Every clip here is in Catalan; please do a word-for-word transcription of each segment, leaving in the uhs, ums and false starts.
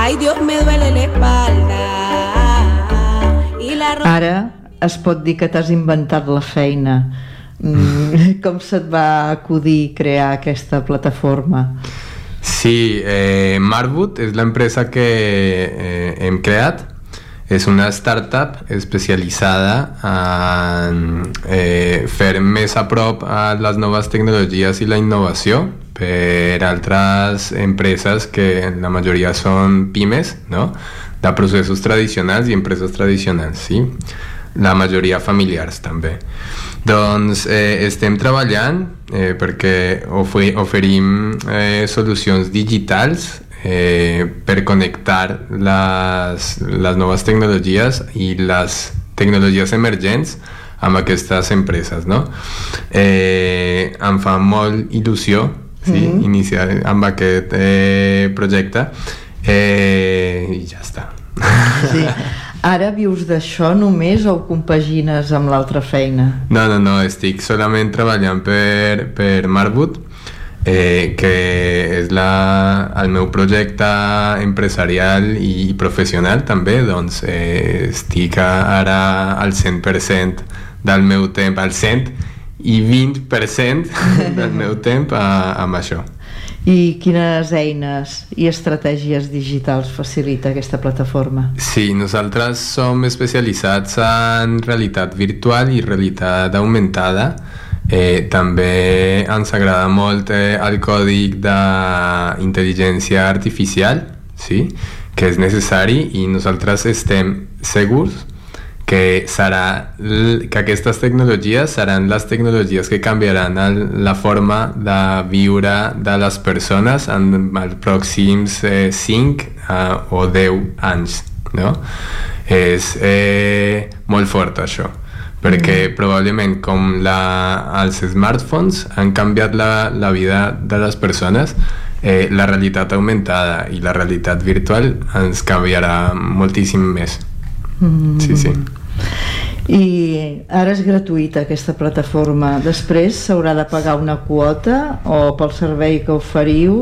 Ay, Dios, me duele la espalda. I la ro- Ara es pot dir que t'has inventat la feina. Mm, com se't va acudir crear aquesta plataforma? Sí, eh, Marwood és l'empresa que eh, hem creat. És una startup especialitzada en eh, fer més a prop a les noves tecnologies i la innovació per altres empreses que la majoria són pimes, no? De processos tradicionals i empreses tradicionals, sí? La majoria familiars també. Doncs eh, estem treballant eh, perquè ofer oferim eh, solucions digitals eh, per connectar les, les noves tecnologies i les tecnologies emergents amb aquestes empreses, no? Eh, em fa molt il·lusió, sí, mm-hmm. iniciar amb aquest eh, projecte eh, i ja està. Sí. Ara vius d'això només o ho compagines amb l'altra feina? No, no, no, estic solament treballant per, per Marwood, eh, que és la, el meu projecte empresarial i professional també, doncs eh, estic ara al cent per cent del meu temps, al cent i vint per cent del meu temps a, amb això. I quines eines i estratègies digitals facilita aquesta plataforma? Sí, nosaltres som especialitzats en realitat virtual i realitat augmentada. Eh, també ens agrada molt eh, el còdic d'intel·ligència artificial, sí? Que és necessari i nosaltres estem segurs que, serà, que aquestes tecnologies seran les tecnologies que canviaran el, la forma de viure de les persones en els pròxims eh, cinc eh, o deu anys, no? És eh, molt fort això, perquè mm. probablement com la, els smartphones han canviat la, la vida de les persones, eh, la realitat augmentada i la realitat virtual ens canviarà moltíssim més. Mm. Sí, sí. I ara és gratuïta aquesta plataforma, després s'haurà de pagar una quota o pel servei que oferiu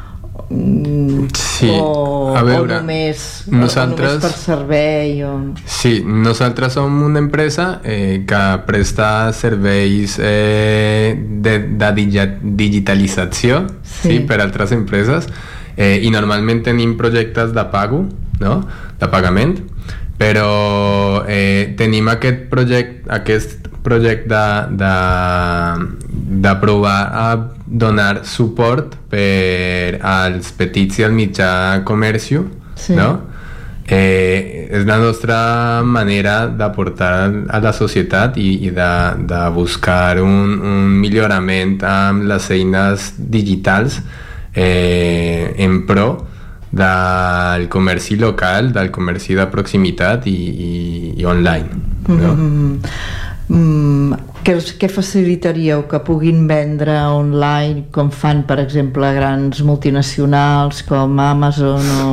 sí, o, a veure, o, només, nosaltres, o només per servei o... Sí, nosaltres som una empresa eh, que presta serveis eh, de, de digitalització sí. Sí, per altres empreses eh, i normalment tenim projectes de pago, no? De pagament, però eh, tenim aquest projecte, aquest projecte de, de, de provar a donar suport per als petits i al mitjà comerç, sí. No? Eh, és la nostra manera d'aportar a la societat i, i de, de buscar un, un millorament amb les eines digitals eh, en pro del comerci local, del comerci de proximitat i, i, i online, no? Mm-hmm. Mm, què, què facilitaríeu que puguin vendre online com fan per exemple grans multinacionals com Amazon o...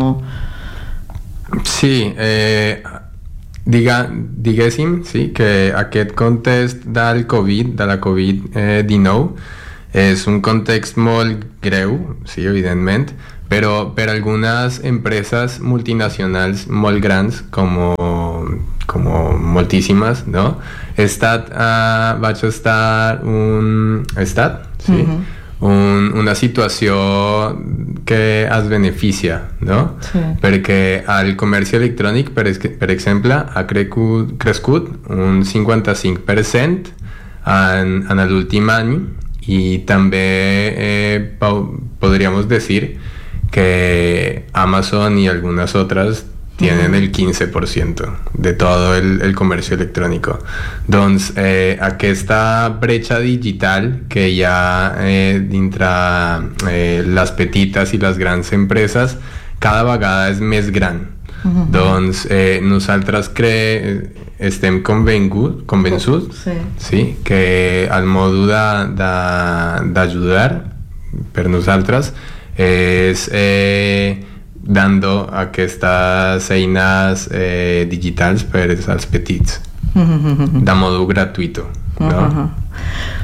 Sí, eh, diga, diguéssim sí, que aquest context del Covid, de la covid dinou és un context molt greu, sí, evidentment, però per algunes empreses multinacionals molt grans, com, com moltíssimes, no? He estat, uh, vaig estar un... He estat? Sí. Mm-hmm. Un, una situació que es beneficia, no? Sí. Perquè el comerç electrònic, per, per exemple, ha crescut, crescut un cinquanta-cinc per cent en, en l'últim any i també eh, podríamos decir que Amazon y algunas otras tienen el quinze per cent de todo el, el comercio electrónico. Doncs eh, aquesta bretxa digital que hi ha eh, dintre eh, les petites i les grans empreses cada vegada és més gran. Uh-huh. Doncs eh, nosaltres cre estem convengut, convençuts sí. Sí, que el mode d'ajudar per nosaltres és eh, dando aquestes eines eh, digitals per als petits de modo gratuïto, no? Uh-huh.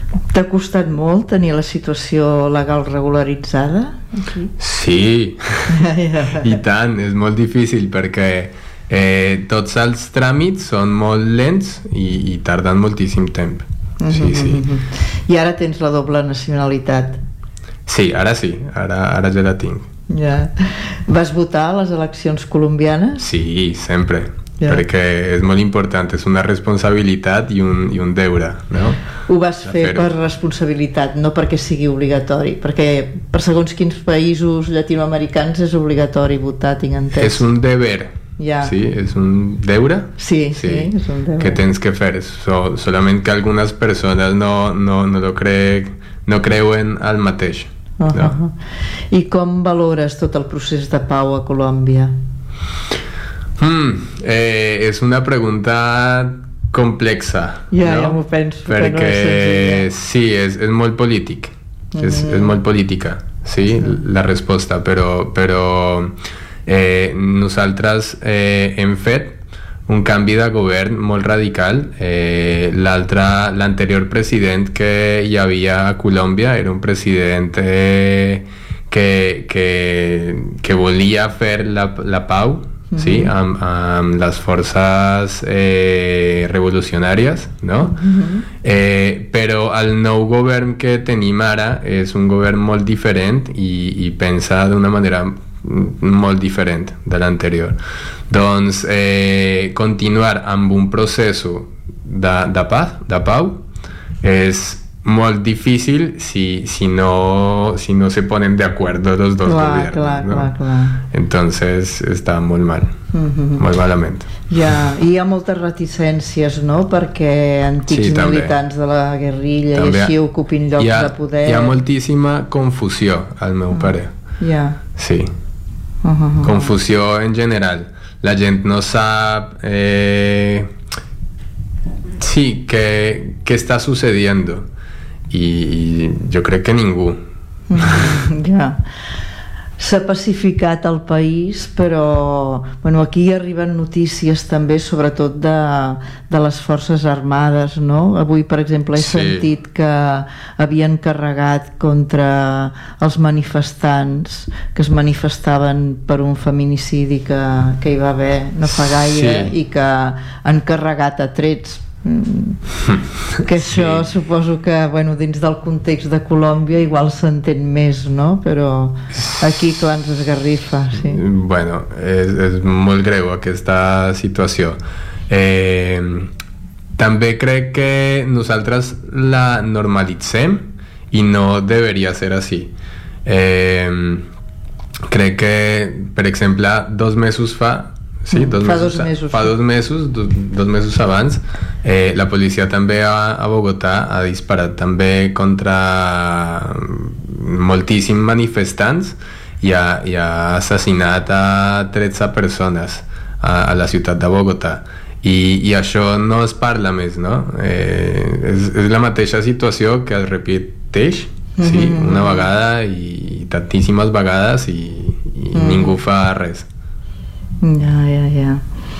T'ha costat molt tenir la situació legal regularitzada? Aquí? Sí, i tant, és molt difícil perquè eh, tots els tràmits són molt lents i, i tarden moltíssim temps. Sí, sí. I ara tens la doble nacionalitat? Sí, ara sí, ara, ara ja la tinc. Ja. Vas votar a les eleccions colombianes? Sí, sempre, ja. Perquè és molt important, és una responsabilitat i un, i un deure, no? Ho vas fer per responsabilitat, no perquè sigui obligatori, perquè per segons quins països llatinoamericans és obligatori votar, tinc entès. És un deber. Ja. Sí, és un deure. Sí, sí, sí, és un deure que tens que fer. So, solament que algunes persones no, no, no, lo crec, no creuen al mateix. Uh-huh. No? I com valores tot el procés de pau a Colòmbia? Hmm, eh, és una pregunta complexa. Ja, no? ja m'ho penso. Perquè no és sí, és, és molt polític. Mm-hmm. és, és molt política, sí, sí. La resposta, però, però eh, nosaltres eh, hem fet un canvi de govern molt radical. Eh, l'altre, l'anterior president que hi havia a Colòmbia era un president eh, que, que, que volia fer la, la pau, mm-hmm. sí, amb, amb les forces eh, revolucionàries, no? Mm-hmm. Eh, però el nou govern que tenim ara és un govern molt diferent i, i pensa d'una manera molt diferent de l'anterior. Doncs eh, continuar amb un procés de, de paz, de pau, és molt difícil si, si, no, si no se ponen de acuerdo los dos clar, gobiernos, clar, ¿no? clar, clar. Entonces està molt mal, mm-hmm. molt malament. Ja, i hi ha moltes reticències, no?, perquè antics sí, militants de la guerrilla també i així ocupin llocs ha, de poder. Hi ha moltíssima confusió, al meu mm. parer. Ja. Sí. Uh-huh. Confusió en general. La gent no sap eh, sí, qué, qué está sucediendo y, y yo creo que ningú. Ja. S'ha pacificat el país, però bueno, aquí arriben notícies també sobretot de, de les forces armades, no? Avui, per exemple, he sí. sentit que havien carregat contra els manifestants que es manifestaven per un feminicidi que, que hi va haver no fa gaire sí. i que han carregat a trets. Que això sí. Suposo que bueno, dins del context de Colòmbia igual s'entén més, no? Però aquí clar ens esgarrifa, sí. Bueno, és, és molt greu aquesta situació. Eh, també crec que nosaltres la normalitzem i no deberia ser així. Eh, crec que, per exemple, dos mesos fa Sí, dos fa mesos, dos mesos. Fa dos mesos, dos, dos mesos abans, eh, la policia també a, a Bogotà ha disparat també contra moltíssims manifestants i ha, i ha assassinat a tretze persones a, a la ciutat de Bogotà. I, i això no es parla més, no? Eh, és, és la mateixa situació que es repeteix, mm-hmm. sí, una vegada i tantíssimes vegades i, i mm. ningú fa res. Ja, ja, ja.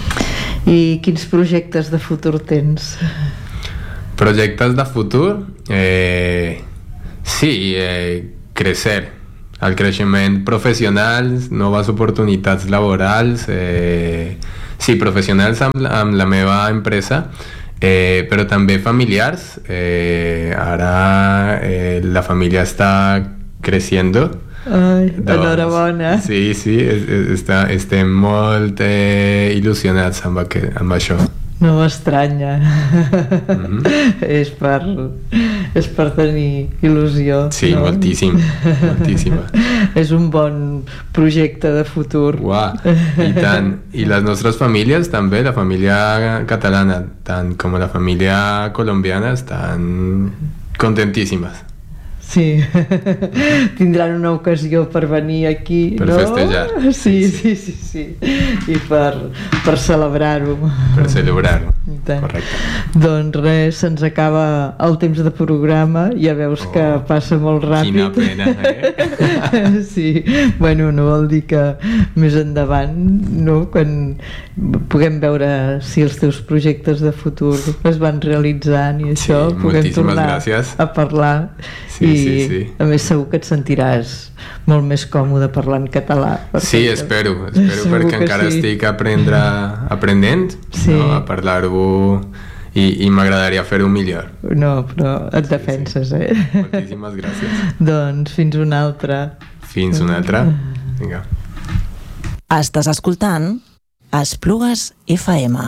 I quins projectes de futur tens? Projectes de futur? Eh, sí, eh, crecer. El creixement professional, noves oportunitats laborals, eh, sí, professionals amb, amb la meva empresa, eh, però també familiars. Eh, ara eh, la família està creixent. Ai, enhorabona. Sí, sí, es, es, està, estem molt eh, il·lusionats amb, aquest, amb això. No m'estranya. Mm-hmm. és, per, és per tenir il·lusió. Sí, no? moltíssim, moltíssima. És un bon projecte de futur. Uau, i tant. I les nostres famílies també, la família catalana tant com la família colombiana estan contentíssimes. Sí, tindran una ocasió per venir aquí, per no? festejar. Sí, sí, sí, sí. i per, per celebrar-ho. Per celebrar-ho, correcte. Doncs res, se'ns acaba el temps de programa, ja veus oh, que passa molt ràpid. Quina pena, eh? Sí, bueno, no vol dir que més endavant, no? Quan puguem veure si els teus projectes de futur es van realitzant i això, sí, puguem tornar gràcies. a parlar. Sí, i sí, sí. A més segur que et sentiràs molt més còmode parlant català. Sí, espero, espero perquè encara sí. estic aprendre, aprenent sí. no, a parlar-ho i, i m'agradaria fer-ho millor. No, però et defenses, sí, sí. eh? Moltíssimes gràcies. Doncs fins una altra. Fins una altra. Vinga. Estàs escoltant Esplugues F M.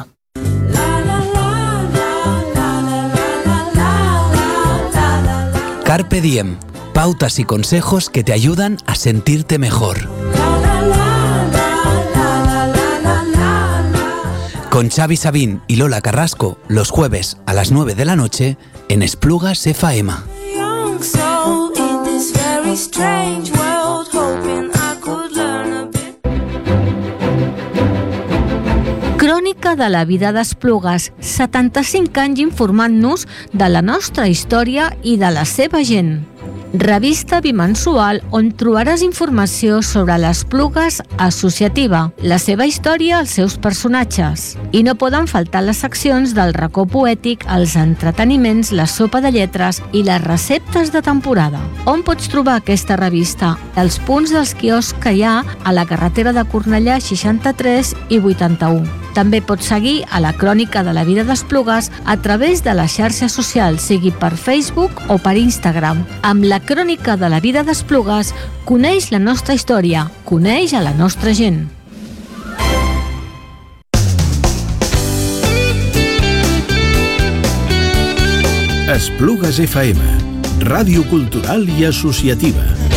Carpe Diem, pautas y consejos que te ayudan a sentirte mejor. Con Xavi Sabín y Lola Carrasco, los jueves a las nueve de la noche en Esplugas F M. Crònica de la vida d'Esplugues, setanta-cinc anys informant-nos de la nostra història i de la seva gent. Revista bimensual on trobaràs informació sobre l'Esplugues associativa, la seva història, els seus personatges. I no poden faltar les seccions del racó poètic, els entreteniments, la sopa de lletres i les receptes de temporada. On pots trobar aquesta revista? Els punts dels quioscs que hi ha a la carretera de Cornellà seixanta-tres i vuitanta-u. També pots seguir a la Crònica de la vida d'Esplugues a través de les xarxes socials, sigui per Facebook o per Instagram. Amb la Crònica de la vida d'Esplugues coneix la nostra història, coneix a la nostra gent. Esplugues F M, ràdio cultural i associativa.